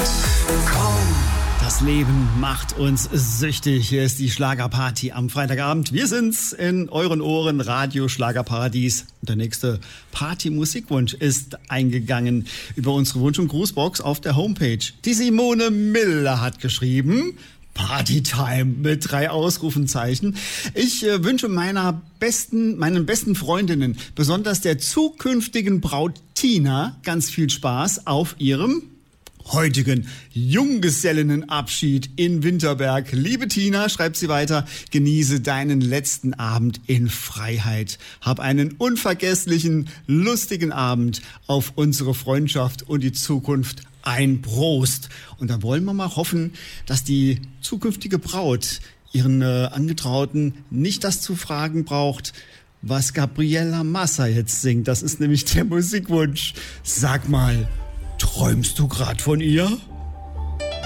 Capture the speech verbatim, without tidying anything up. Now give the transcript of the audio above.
komm. Das Leben macht uns süchtig. Hier ist die Schlagerparty am Freitagabend. Wir sind's in euren Ohren, Radio Schlagerparadies. Und der nächste Party-Musikwunsch ist eingegangen über unsere Wunsch- und Grußbox auf der Homepage. Die Simone Miller hat geschrieben: Partytime mit drei Ausrufenzeichen. Ich äh, wünsche meiner besten, meinen besten Freundinnen, besonders der zukünftigen Braut Tina, ganz viel Spaß auf ihrem heutigen Junggesellinnenabschied in Winterberg. Liebe Tina, schreibt sie weiter, genieße deinen letzten Abend in Freiheit. Hab einen unvergesslichen, lustigen Abend auf unsere Freundschaft und die Zukunft. Ein Prost. Und da wollen wir mal hoffen, dass die zukünftige Braut ihren äh, Angetrauten nicht das zu fragen braucht, was Gabriela Massa jetzt singt. Das ist nämlich der Musikwunsch. Sag mal, träumst du grad von ihr?